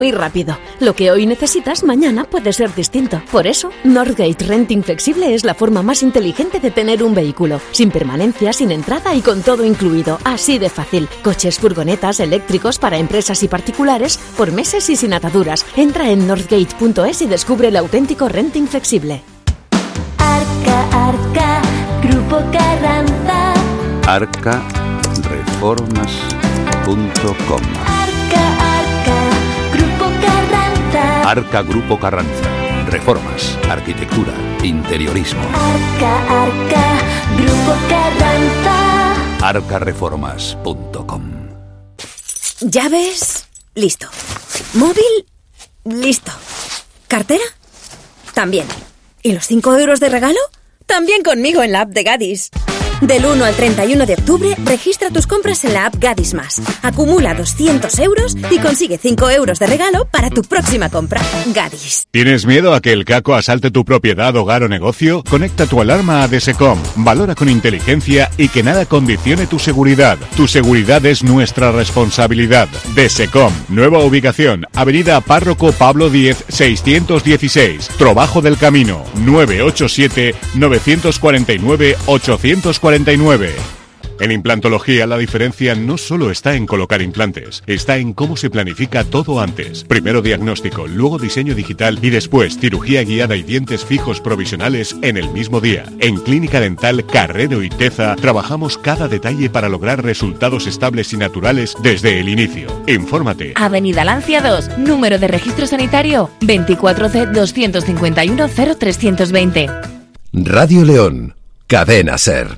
y rápido. Lo que hoy necesitas, mañana puede ser distinto. Por eso, Northgate Renting Flexible es la forma más inteligente de tener un vehículo. Sin permanencia, sin entrada y con todo incluido. Así de fácil. Coches, furgonetas, eléctricos para empresas y particulares, por meses y sin ataduras. Entra en northgate.es y descubre el auténtico renting flexible. Arca, Grupo Carranza. arcareformas.com. Arca, Grupo Carranza. Reformas, arquitectura, interiorismo. Arca, Grupo Carranza. arcareformas.com. ¿Llaves? Listo. ¿Móvil? Listo. ¿Cartera? También. ¿Y los 5 euros de regalo? También conmigo en la app de Gadis. Del 1 al 31 de octubre, registra tus compras en la app Gadis Más. Acumula 200 euros y consigue 5 euros de regalo para tu próxima compra. Gadis. ¿Tienes miedo a que el caco asalte tu propiedad, hogar o negocio? Conecta tu alarma a Desecom. Valora con inteligencia y que nada condicione tu seguridad. Tu seguridad es nuestra responsabilidad. Desecom. Nueva ubicación. Avenida Párroco Pablo X, 616. Trabajo del Camino. 987-949-849. En implantología la diferencia no solo está en colocar implantes, está en cómo se planifica todo antes. Primero diagnóstico, luego diseño digital y después cirugía guiada y dientes fijos provisionales en el mismo día. En Clínica Dental Carrero y Teza trabajamos cada detalle para lograr resultados estables y naturales desde el inicio. Infórmate. Avenida Lancia 2, número de registro sanitario 24C-251-0320. Radio León, Cadena SER.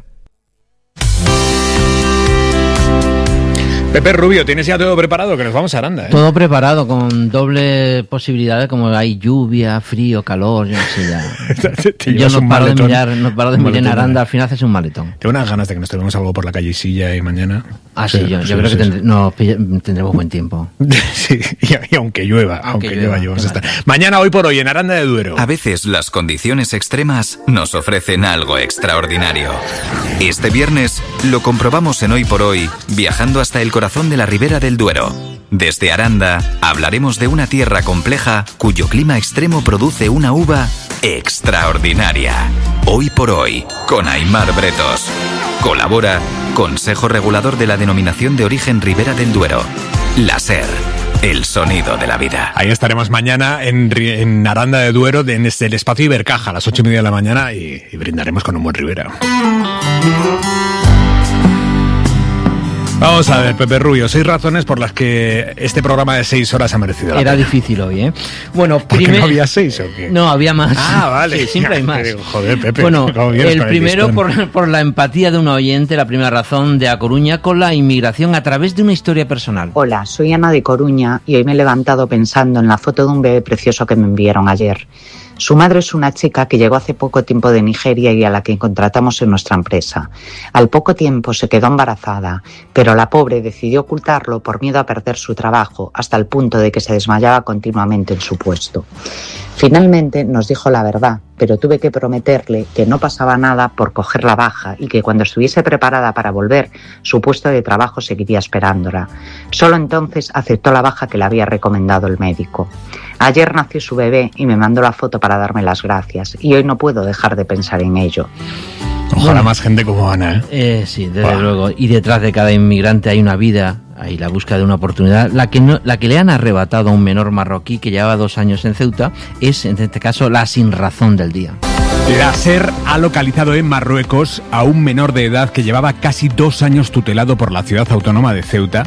Pepe Rubio, ¿tienes ya todo preparado? Que nos vamos a Aranda, ¿eh? Todo preparado, con doble posibilidad, como hay lluvia, frío, calor, yo no sé ya. Yo no paro de mirar en Aranda, al final haces un maletón. Tengo unas ganas de que nos tomemos algo por la calle Silla y mañana. Ah, sí, yo creo que tendremos buen tiempo. Sí, y aunque llueva, vamos a estar. Mañana, hoy por hoy, en Aranda de Duero. A veces las condiciones extremas nos ofrecen algo extraordinario. Este viernes lo comprobamos en Hoy por Hoy, viajando hasta el corazón de la Ribera del Duero. Desde Aranda hablaremos de una tierra compleja cuyo clima extremo produce una uva extraordinaria. Hoy por Hoy, con Aimar Bretos. Colabora Consejo Regulador de la Denominación de Origen Ribera del Duero. La SER, el sonido de la vida. Ahí estaremos mañana en Aranda de Duero, en el espacio Ibercaja, a las 8:30 de la mañana, y brindaremos con un buen Ribera. Vamos a ver, Pepe Rubio, 6 razones por las que este programa de 6 horas ha merecido la pena. Era difícil hoy, ¿eh? Bueno, ¿Porque no había 6 o qué? No, había más. Ah, vale. Sí, siempre hay más. Joder, Pepe. Bueno, el primero por la empatía de un oyente, la primera razón, de A Coruña con la inmigración a través de una historia personal. Hola, soy Ana de Coruña y hoy me he levantado pensando en la foto de un bebé precioso que me enviaron ayer. Su madre es una chica que llegó hace poco tiempo de Nigeria y a la que contratamos en nuestra empresa. Al poco tiempo se quedó embarazada, pero la pobre decidió ocultarlo por miedo a perder su trabajo, hasta el punto de que se desmayaba continuamente en su puesto. Finalmente nos dijo la verdad, pero tuve que prometerle que no pasaba nada por coger la baja y que cuando estuviese preparada para volver, su puesto de trabajo seguiría esperándola. Solo entonces aceptó la baja que le había recomendado el médico. Ayer nació su bebé y me mandó la foto para darme las gracias, y hoy no puedo dejar de pensar en ello. Ojalá más gente como Ana, ¿eh? Sí, desde luego. Y detrás de cada inmigrante hay una vida, hay la búsqueda de una oportunidad. La que le han arrebatado a un menor marroquí que llevaba 2 años en Ceuta es, en este caso, la sinrazón del día. La SER ha localizado en Marruecos a un menor de edad que llevaba casi 2 años tutelado por la ciudad autónoma de Ceuta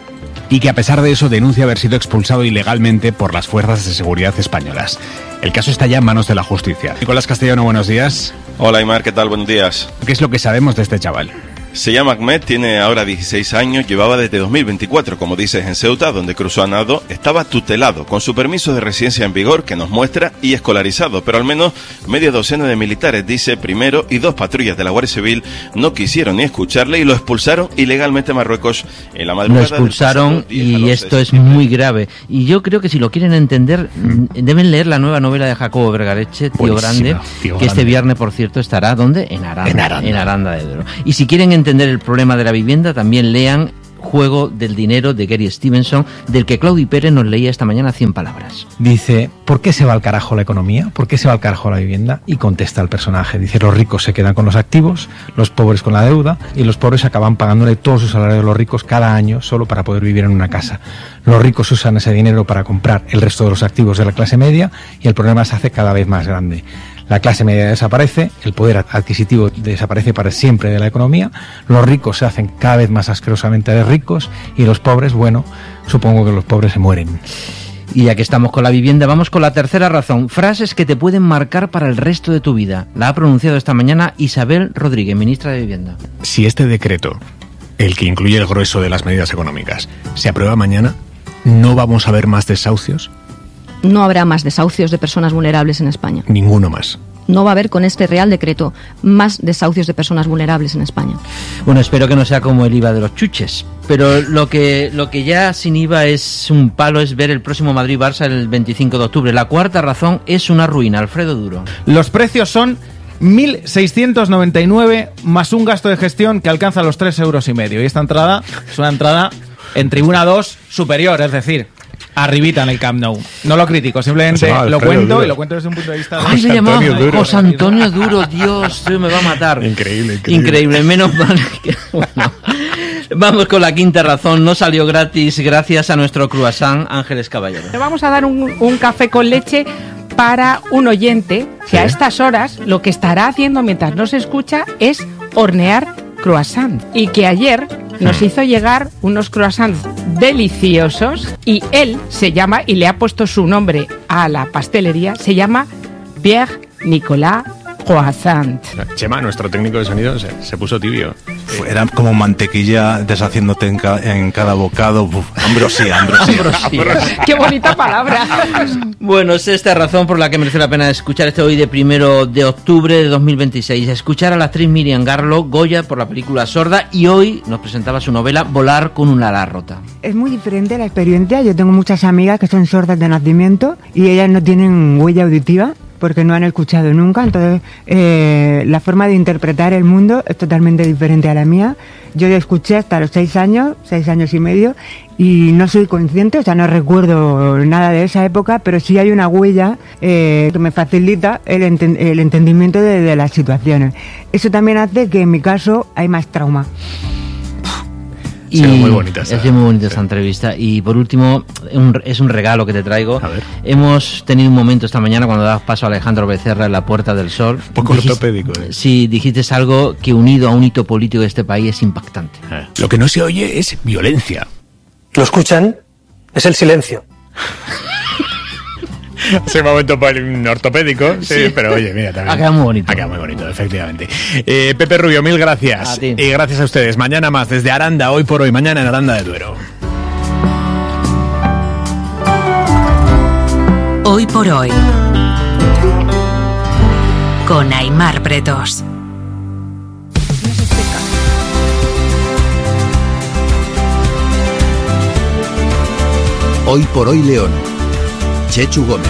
y que a pesar de eso denuncia haber sido expulsado ilegalmente por las fuerzas de seguridad españolas. El caso está ya en manos de la justicia. Nicolás Castellano, buenos días. Hola, Aimar, ¿qué tal? Buenos días. ¿Qué es lo que sabemos de este chaval? Se llama Ahmed, tiene ahora 16 años, llevaba desde 2024, como dices, en Ceuta, donde cruzó a nado, estaba tutelado, con su permiso de residencia en vigor, que nos muestra, y escolarizado, pero al menos media docena de militares, dice, primero, y 2 patrullas de la Guardia Civil no quisieron ni escucharle y lo expulsaron ilegalmente a Marruecos en la madrugada. Lo expulsaron y esto es muy grave. Y yo creo que si lo quieren entender, deben leer la nueva novela de Jacobo Vergareche, Tío Grande, que este viernes, por cierto, estará, ¿dónde? En Aranda de Duero. Y si quieren entender el problema de la vivienda, también lean juego del dinero de Gary Stevenson, del que Claudi Pérez nos leía esta mañana 100 palabras. Dice, ¿por qué se va al carajo la economía? ¿Por qué se va al carajo la vivienda? Y contesta el personaje, dice, los ricos se quedan con los activos, los pobres con la deuda, y los pobres acaban pagándole todo su salario a los ricos cada año solo para poder vivir en una casa. Los ricos usan ese dinero para comprar el resto de los activos de la clase media y el problema se hace cada vez más grande. La clase media desaparece, el poder adquisitivo desaparece para siempre de la economía, los ricos se hacen cada vez más asquerosamente ricos y los pobres, bueno, supongo que los pobres se mueren. Y ya que estamos con la vivienda, vamos con la tercera razón. Frases que te pueden marcar para el resto de tu vida. La ha pronunciado esta mañana Isabel Rodríguez, ministra de Vivienda. Si este decreto, el que incluye el grueso de las medidas económicas, se aprueba mañana, ¿no vamos a ver más desahucios? No habrá más desahucios de personas vulnerables en España. Ninguno más. No va a haber con este Real Decreto más desahucios de personas vulnerables en España. Bueno, espero que no sea como el IVA de los chuches. Pero lo que ya sin IVA es un palo es ver el próximo Madrid-Barça el 25 de octubre. La cuarta razón es una ruina. Alfredo Duro. Los precios son 1.699 más un gasto de gestión que alcanza los 3,5 euros. Y esta entrada es una entrada en tribuna 2 superior, es decir, arribita en el Camp Nou. No lo critico, simplemente lo cuento Duro. Y lo cuento desde un punto de vista de... ¡Ay, se llamaba José Antonio Duro! Dios, me va a matar. Increíble, menos mal que... Bueno, vamos con la quinta razón. No salió gratis gracias a nuestro croissant Ángeles Caballero. Le vamos a dar un café con leche para un oyente que a estas horas lo que estará haciendo mientras nos escucha es hornear croissant. Y que ayer nos hizo llegar unos croissants deliciosos y él se llama, y le ha puesto su nombre a la pastelería, se llama Pierre Nicolas Croissant. Chema, nuestro técnico de sonido, se puso tibio. Era como mantequilla deshaciéndote en cada bocado. Uf, ambrosía. ¡Qué bonita palabra! Bueno, es esta razón por la que merece la pena escuchar este hoy de 1 de octubre de 2026. Escuchar a la actriz Miriam Garlo, Goya por la película Sorda, y hoy nos presentaba su novela Volar con un ala rota. Es muy diferente la experiencia. Yo tengo muchas amigas que son sordas de nacimiento y ellas no tienen huella auditiva porque no han escuchado nunca, entonces la forma de interpretar el mundo es totalmente diferente a la mía. Yo escuché hasta los 6 años y medio, y no soy consciente, o sea, no recuerdo nada de esa época, pero sí hay una huella que me facilita el entendimiento de las situaciones. Eso también hace que en mi caso hay más trauma. Y muy bonita esta entrevista. Y por último, es un regalo que te traigo. Hemos tenido un momento esta mañana cuando dabas paso a Alejandro Becerra en la Puerta del Sol. Un poco ortopédico. Sí, dijiste algo que unido a un hito político de este país es impactante. Lo que no se oye es violencia. ¿Lo escuchan? Es el silencio. Ese momento para un ortopédico, sí, pero oye, mira, también. Ha quedado muy bonito. Ha quedado muy bonito, efectivamente. Pepe Rubio, mil gracias. A ti. Y gracias a ustedes. Mañana más desde Aranda, hoy por hoy, mañana en Aranda de Duero. Hoy por hoy. Con Aimar Bretos. Hoy por hoy León. Chechu Gómez.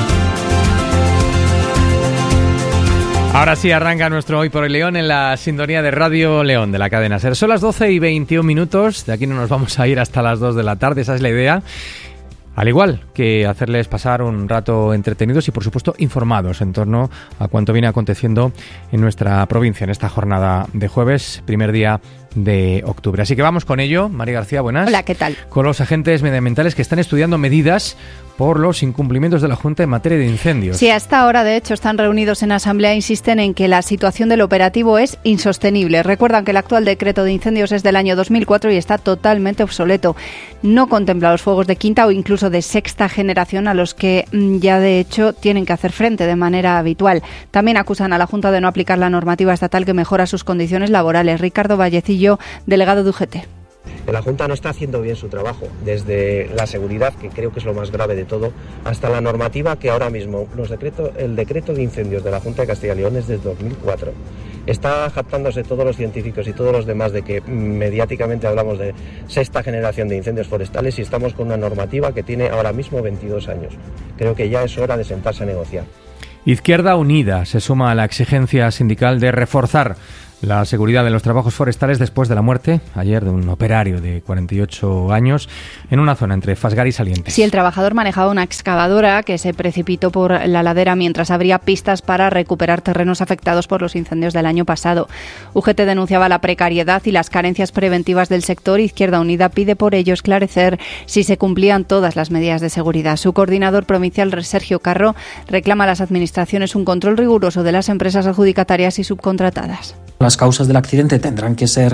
Ahora sí arranca nuestro Hoy por Hoy León en la sintonía de Radio León de la cadena SER. Son las 12:21. De aquí no nos vamos a ir hasta las 2 de la tarde, esa es la idea. Al igual que hacerles pasar un rato entretenidos y, por supuesto, informados en torno a cuanto viene aconteciendo en nuestra provincia en esta jornada de jueves, primer día de octubre. Así que vamos con ello. María García, buenas. Hola, ¿qué tal? Con los agentes medioambientales que están estudiando medidas por los incumplimientos de la Junta en materia de incendios. Sí, hasta ahora, de hecho, están reunidos en asamblea e insisten en que la situación del operativo es insostenible. Recuerdan que el actual decreto de incendios es del año 2004 y está totalmente obsoleto. No contempla los fuegos de quinta o incluso de sexta generación a los que ya, de hecho, tienen que hacer frente de manera habitual. También acusan a la Junta de no aplicar la normativa estatal que mejora sus condiciones laborales. Ricardo Vallecillo, delegado de UGT. La Junta no está haciendo bien su trabajo, desde la seguridad, que creo que es lo más grave de todo, hasta la normativa que ahora mismo, el decreto de incendios de la Junta de Castilla y León es desde 2004. Está jactándose todos los científicos y todos los demás de que mediáticamente hablamos de sexta generación de incendios forestales y estamos con una normativa que tiene ahora mismo 22 años. Creo que ya es hora de sentarse a negociar. Izquierda Unida se suma a la exigencia sindical de reforzar la seguridad de los trabajos forestales después de la muerte ayer de un operario de 48 años en una zona entre Fasgar y Salientes. Sí, el trabajador manejaba una excavadora que se precipitó por la ladera mientras abría pistas para recuperar terrenos afectados por los incendios del año pasado. UGT denunciaba la precariedad y las carencias preventivas del sector. Izquierda Unida pide por ello esclarecer si se cumplían todas las medidas de seguridad. Su coordinador provincial, Sergio Carro, reclama a las administraciones un control riguroso de las empresas adjudicatarias y subcontratadas. Las causas del accidente tendrán que ser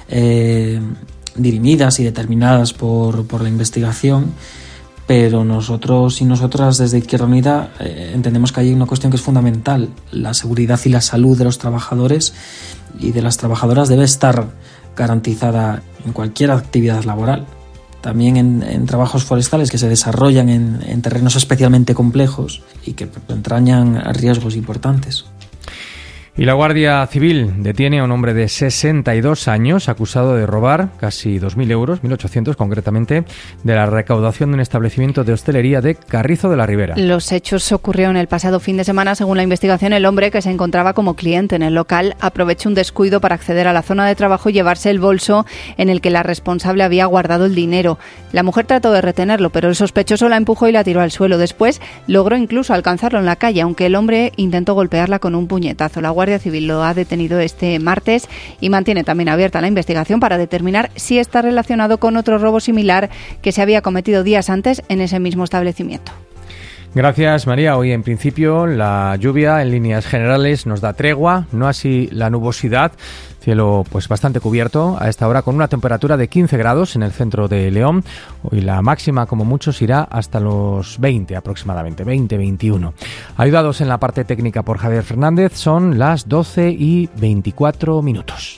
dirimidas y determinadas por la investigación, pero nosotros y nosotras desde Izquierda Unida entendemos que hay una cuestión que es fundamental. La seguridad y la salud de los trabajadores y de las trabajadoras debe estar garantizada en cualquier actividad laboral. También en trabajos forestales que se desarrollan en terrenos especialmente complejos y que entrañan riesgos importantes. Y la Guardia Civil detiene a un hombre de 62 años acusado de robar casi 2.000 euros, 1.800 concretamente, de la recaudación de un establecimiento de hostelería de Carrizo de la Ribera. Los hechos ocurrieron el pasado fin de semana. Según la investigación, el hombre, que se encontraba como cliente en el local, aprovechó un descuido para acceder a la zona de trabajo y llevarse el bolso en el que la responsable había guardado el dinero. La mujer trató de retenerlo, pero el sospechoso la empujó y la tiró al suelo. Después logró incluso alcanzarlo en la calle, aunque el hombre intentó golpearla con un puñetazo. La Guardia Civil lo ha detenido este martes y mantiene también abierta la investigación para determinar si está relacionado con otro robo similar que se había cometido días antes en ese mismo establecimiento. Gracias, María. Hoy, en principio, la lluvia en líneas generales nos da tregua, no así la nubosidad. Cielo pues bastante cubierto a esta hora con una temperatura de 15 grados en el centro de León. Hoy la máxima, como muchos, irá hasta los 20 aproximadamente, 20-21. Ayudados en la parte técnica por Javier Fernández, son las 12:24 minutos.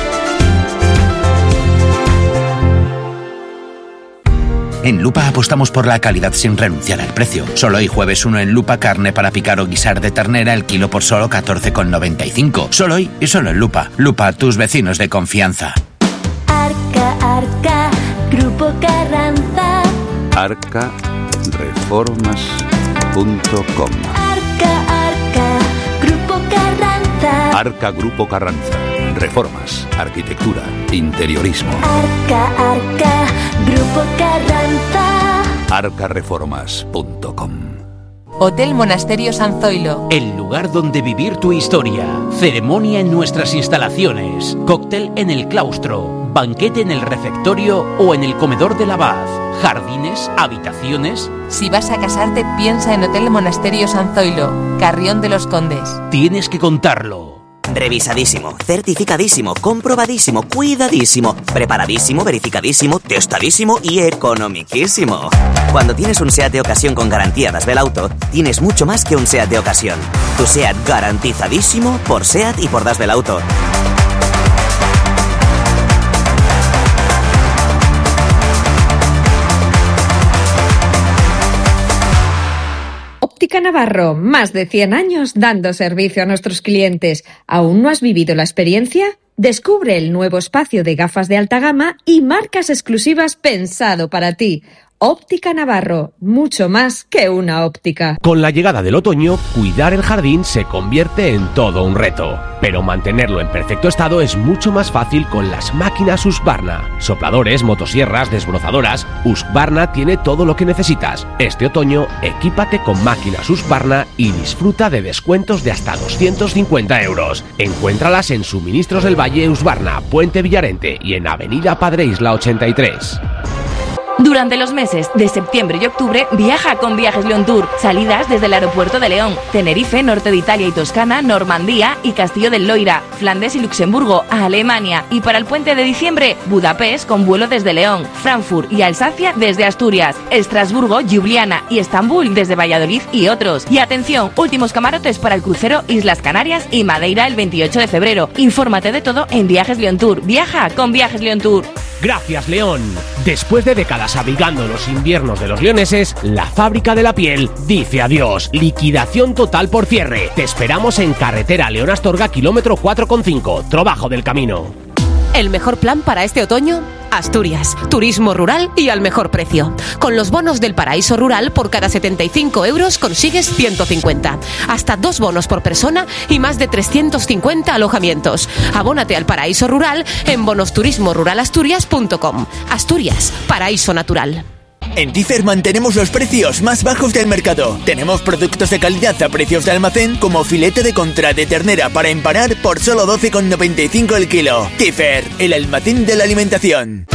En Lupa apostamos por la calidad sin renunciar al precio. Solo hoy jueves 1 en Lupa, carne para picar o guisar de ternera, el kilo por solo 14,95. Solo hoy y solo en Lupa. Lupa, tus vecinos de confianza. Arca, Grupo Carranza. Arcareformas.com. Arca, Grupo Carranza. Arca Grupo Carranza. Reformas, arquitectura, interiorismo. Arca, Grupo Carranza. Arcareformas.com. Hotel Monasterio San Zoilo. El lugar donde vivir tu historia. Ceremonia en nuestras instalaciones. Cóctel en el claustro. Banquete en el refectorio o en el comedor del abad. Jardines, habitaciones. Si vas a casarte, piensa en Hotel Monasterio San Zoilo, Carrión de los Condes. Tienes que contarlo. Revisadísimo, certificadísimo, comprobadísimo, cuidadísimo, preparadísimo, verificadísimo, testadísimo y economiquísimo. Cuando tienes un SEAT de ocasión con garantía Das Belauto, tienes mucho más que un SEAT de ocasión. Tu SEAT garantizadísimo por SEAT y por Das Belauto. Óptica Navarro, más de 100 años dando servicio a nuestros clientes. ¿Aún no has vivido la experiencia? Descubre el nuevo espacio de gafas de alta gama y marcas exclusivas pensado para ti. Óptica Navarro, mucho más que una óptica. Con la llegada del otoño, cuidar el jardín se convierte en todo un reto. Pero mantenerlo en perfecto estado es mucho más fácil con las máquinas Husqvarna. Sopladores, motosierras, desbrozadoras, Husqvarna tiene todo lo que necesitas. Este otoño, equípate con máquinas Husqvarna y disfruta de descuentos de hasta 250 euros. Encuéntralas en Suministros del Valle Husqvarna, Puente Villarente y en Avenida Padre Isla 83. Durante los meses de septiembre y octubre, viaja con Viajes León Tour. Salidas desde el aeropuerto de León, Tenerife, norte de Italia y Toscana, Normandía y Castillo del Loira, Flandes y Luxemburgo, a Alemania. Y para el puente de diciembre, Budapest con vuelo desde León, Frankfurt y Alsacia desde Asturias, Estrasburgo, Ljubljana y Estambul desde Valladolid y otros. Y atención, últimos camarotes para el crucero Islas Canarias y Madeira el 28 de febrero. Infórmate de todo en Viajes León Tour. Viaja con Viajes León Tour. Gracias, León. Después de décadas abrigando los inviernos de los leoneses, la fábrica de la piel dice adiós. Liquidación total por cierre. Te esperamos en carretera León Astorga, kilómetro 4,5, Trabajo del Camino. ¿El mejor plan para este otoño? Asturias, turismo rural y al mejor precio. Con los bonos del Paraíso Rural, por cada 75 euros consigues 150. Hasta 2 bonos por persona y más de 350 alojamientos. Abónate al Paraíso Rural en bonosturismoruralasturias.com. Asturias, paraíso natural. En Tifer mantenemos los precios más bajos del mercado. Tenemos productos de calidad a precios de almacén, como filete de contra de ternera para empanar por solo 12,95 el kilo. Tifer, el almacén de la alimentación.